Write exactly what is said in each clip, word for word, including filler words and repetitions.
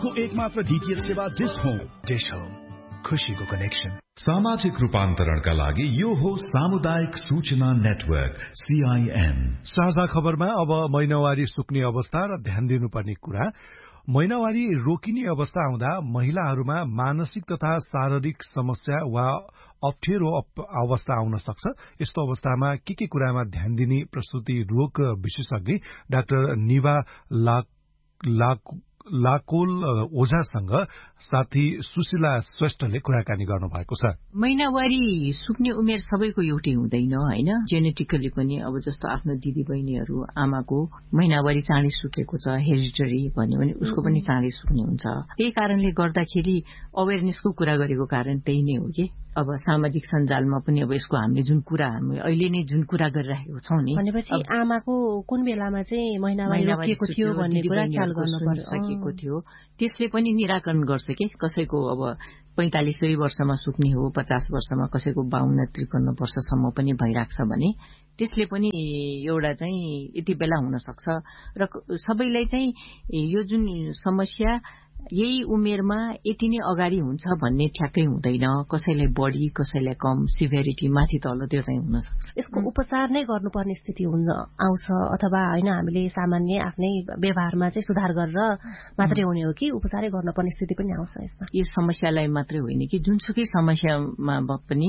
को एकमात्र डीटीएच सेवा डिश होम। डिश होम, खुशीको कनेक्सन। सामाजिक रूपान्तरणका लागि यो हो सामुदायिक सूचना नेटवर्क सीआईएन। साझा खबरमा अब महिनावारी सुक्ने अवस्था र ध्यान दिनुपर्ने कुरा। महिनावारी रोकिने अवस्था आउँदा महिलाहरूमा मानसिक तथा शारीरिक समस्या वा अप्ठ्यारो अवस्था आउन सक्छ। यस्तो अवस्थामा के के कुरामा ध्यान दिने प्रस्तुति रोग विशेषज्ञ डाक्टर निभा लाक लाक लाकोल ओझासँग साथी सुशीला श्रेष्ठले कुराकानी गर्नु भएको छ। महिनावारी सुक्ने उमेर सबैको एउटै हुँदैन हैन। जेनेटिकली पनि अब जस्तो आफ्नो दिदी बहिनीहरू आमाको महिनावारी चाँडै सुकेको छ, हेरिडिटरी भन्यो भने उसको पनि चाँडै सुक्ने हुन्छ। त्यही कारणले गर्दाखेरि अवेरनेसको कुरा गरेको कारण त्यही नै हो कि अब सामाजिक सञ्जालमा पनि अब यसको हामीले जुन कुरा हामी अहिले नै जुन कुरा गरिरहेको छौं नि, भनेपछि आमाको कुन बेलामा चाहिँ महिनावारी रोकिएको थियो भन्ने कुरा ख्याल गर्न सकेको थियो, त्यसले पनि निराकरण गर्छ कि कसैको अब पैंतालिसै वर्षमा सुक्ने हो, पचास वर्षमा कसैको बाउन्न त्रिपन्न वर्षसम्म पनि भइराख्छ भने त्यसले पनि एउटा चाहिँ यति बेला हुन सक्छ। र सबैलाई चाहिँ यो जुन समस्या यही उमेरमा यति नै अगाडि हुन्छ भन्ने ठ्याक्कै हुँदैन। कसैलाई बढी कसैलाई कम सिभिरिटी माथि तल त्यो चाहिँ हुन सक्छ। यसको उपचार नै गर्नुपर्ने स्थिति हुन आउँछ अथवा हैन हामीले सामान्य आफ्नै व्यवहारमा चाहिँ सुधार गरेर मात्रै हुने हो कि उपचारै गर्नुपर्ने स्थिति पनि आउँछ यसमा? यो समस्यालाई मात्रै होइन कि जुनसुकै समस्यामा पनि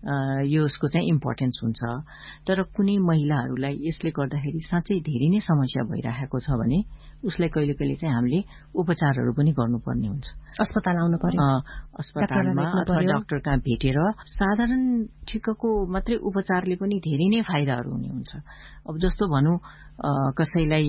यो यसको चाहिँ इम्पोर्टेन्स हुन्छ। तर कुनै महिलाहरूलाई यसले गर्दाखेरि साँच्चै धेरै नै समस्या भइरहेको छ भने उसलाई कहिले कहिले चाहिँ हामीले उपचारहरू पनि गर्नुपर्ने हुन्छ। अस्पताल आउनु पर्यो, अस्पतालमा अथवा डाक्टर कहाँ भेटेर साधारण ठिक्कको मात्रै उपचारले पनि धेरै नै फाइदाहरू हुने हुन्छ। अब जस्तो भनौं कसैलाई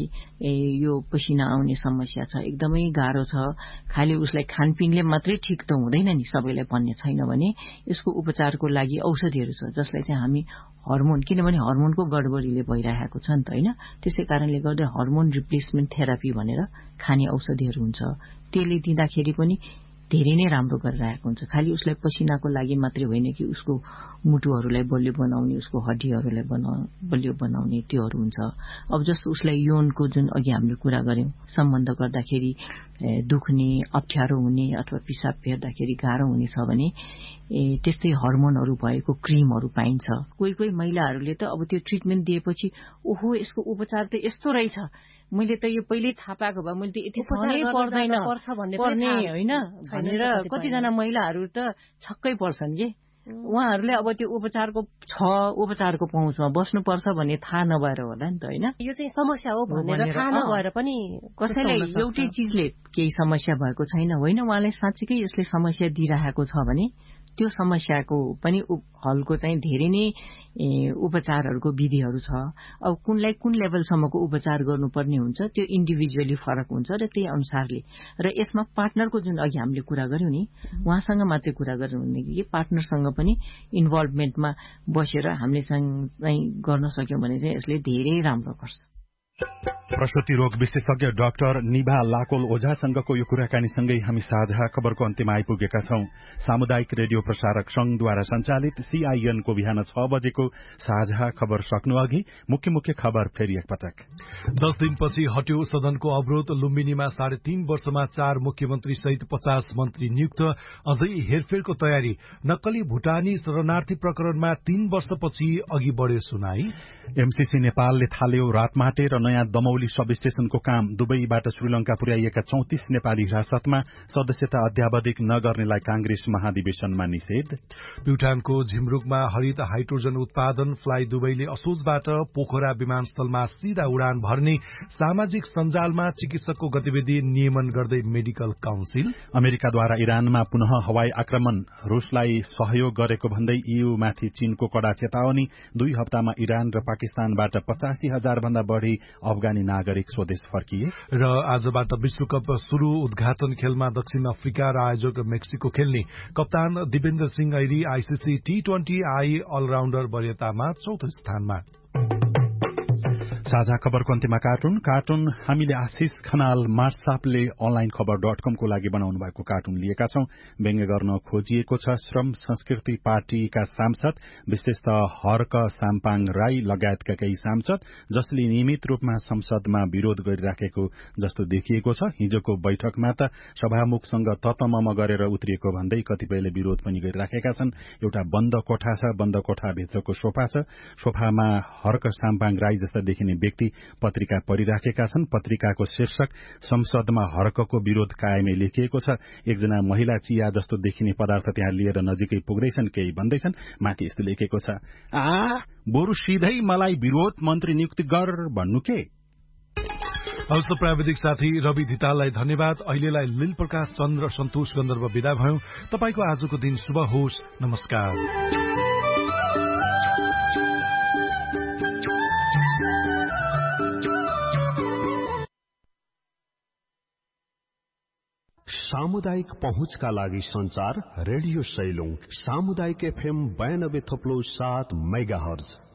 यो पसिना आउने समस्या छ, एकदमै गाह्रो छ, खालि उसलाई खानपिनले मात्रै ठिक त हुँदैन नि, सबैलाई भन्ने छैन भने यसको उपचारको लागि औषधिहरू छ जसलाई चाहिँ हामी हर्मोन, किनभने हर्मोनको गडबडीले भइरहेको छ नि त हैन, त्यसै कारणले गर्दा हर्मोन रिप्लेसमेन्ट थेरापी भनेर खाने औषधिहरू हुन्छ। त्यसले दिँदाखेरि पनि धेरै नै राम्रो गरिरहेको हुन्छ। खालि उसलाई पसिनाको लागि मात्रै होइन कि उसको मुटुहरूलाई बलियो बनाउने, उसको हड्डीहरूलाई बलियो बनाउने त्योहरू हुन्छ। अब जस्तो उसलाई यौनको जुन अघि हामीले कुरा गर्यौं सम्बन्ध गर्दाखेरि दुख्ने, अप्ठ्यारो हुने अथवा पिसाब फेर्दाखेरि गाह्रो हुने छ भने त्यस्तै हर्मोनहरू भएको क्रिमहरू पाइन्छ। कोही कोही महिलाहरूले त अब त्यो ट्रिटमेन्ट दिएपछि ओहो यसको उपचार त यस्तो रहेछ, मैले त यो पहिल्यै थाहा पाएको भए मैले त यति सहनै पर्दैन पर्ने होइन भनेर कतिजना महिलाहरू त छक्कै पर्छन् कि उहाँहरूले अब त्यो उपचारको छ उपचारको पहुँचमा बस्नुपर्छ भन्ने थाहा नभएर होला नि त हैन। यो चाहिँ समस्या हो भनेर थाहा नभएर पनि कसैलाई एउटै चिजले केही समस्या भएको छैन, होइन उहाँलाई साँच्चीकै यसले समस्या दिइरहेको छ भने त्यो समस्याको पनि हलको चाहिँ धेरै नै उपचारहरूको विधिहरू छ। अब कुनलाई कुन लेभलसम्मको उपचार गर्नुपर्ने हुन्छ त्यो इन्डिभिजुअली फरक हुन्छ र त्यही अनुसारले। र यसमा पार्टनरको जुन अघि हामीले कुरा गर्यौं नि, उहाँसँग मात्रै कुरा गर्नु हुने कि पार्टनरसँग पनि इन्भल्भमेन्टमा बसेर हामीले चाहिँ गर्न सक्यौं भने चाहिँ यसले धेरै राम्रो गर्छ। प्रसूति रोग विशेषज्ञ डाक्टर निभा लाकोल ओझासँगको यो कुराकानीसँगै हामी साझा खबरको अन्त्यमा आइपुगेका छौं। सामुदायिक रेडियो प्रसारक संघद्वारा सञ्चालित सीआईएनको बिहान छ बजेको साझा खबर सक्नु अघि मुख्य मुख्य खबर फेरि एकपटक। दस दिनपछि हट्यो सदनको अवरोध। लुम्बिनीमा साढे तीन वर्षमा चार मुख्यमन्त्री सहित पचास मन्त्री नियुक्त। अझै हेरफेरको तयारी। नक्कली भुटानी शरणार्थी प्रकरणमा तीन वर्षपछि अघि बढ्यो सुनाई। एमसीसी नेपालले थाल्यो रातमाटे र नयाँ दमौली सब स्टेशनको काम। दुबईबाट श्रीलंका पुर्याइएका चौतिस नेपाली हिरासतमा। सदस्यता अध्यावधिक नगर्नेलाई कांग्रेस महाधिवेशनमा निषेध। प्युठानको झिमरुकमा हरित हाइड्रोजन उत्पादन। फ्लाइ दुबईले असोजबाट पोखरा विमानस्थलमा सीधा उडान भर्ने। सामाजिक सञ्जालमा चिकित्सकको गतिविधि नियमन गर्दै मेडिकल काउन्सिल। अमेरिकाद्वारा इरानमा पुनः हवाई आक्रमण। रूसलाई सहयोग गरेको भन्दै ईयूमाथि चीनको कड़ा चेतावनी। दुई हप्तामा इरान र पाकिस्तानबाट पचासी हजार भन्दा बढ़ी अफगानी नागरिक स्वदेश फर्किए। र आजबाट विश्वकप शुरू। उद्घाटन खेलमा दक्षिण अफ्रिका र आयोजक मेक्सिको खेल्ने। कप्तान Dipendra Singh Airi ICC T twenty I अलराउण्डर वरियतामा चौथो स्थानमा। साझा खबरको अन्त्यमा कार्टुन कार्टुन हामीले आशिष खनाल मार्सापले अनलाइन खबर डट कमको लागि बनाउनु भएको कार्टुन लिएका छौं। व्यङ्ग्य गर्न खोजिएको छ श्रम संस्कृति पार्टीका सांसद विशेष त हर्क साम्पाङ राई लगायतका केही सांसद जसले नियमित रूपमा संसदमा विरोध गरिराखेको जस्तो देखिएको छ। हिजोको बैठकमा त सभामुखसँग ततमम गरेर उत्रिएको भन्दै कतिपयले विरोध पनि गरिराखेका छन्। एउटा बन्द कोठा छ, बन्द कोठा भित्रको सोफा छ। सोफामा हर्क साम्पाङ राई जस्ता देखिने व्यक्ति पत्रिका पढिराखेका छन्। पत्रिकाको शीर्षक संसदमा हर्कको विरोध कायमै लेखिएको छ। एकजना महिला चिया जस्तो देखिने पदार्थ त्यहाँ लिएर नजिकै पुग्दैछन्। केही भन्दैछन्। माथि यस्तो लेखेको छ, आ बरु सिधै मलाई विरोध मन्त्री नियुक्ति गर भन्नु के। हवस्, प्राविधिक साथी रवि धिताललाई धन्यवाद। अहिलेलाई लील प्रकाश चन्द्र सन्तोष गन्धर्व विदा भयो। तपाईको आजको दिन शुभ होस्। नमस्कार। सामुदायिक पहुँचका लागि संचार रेडियो सैलुङ सामुदायिक एफएम बयानब्बे थप्लो सात मेगा हर्ज।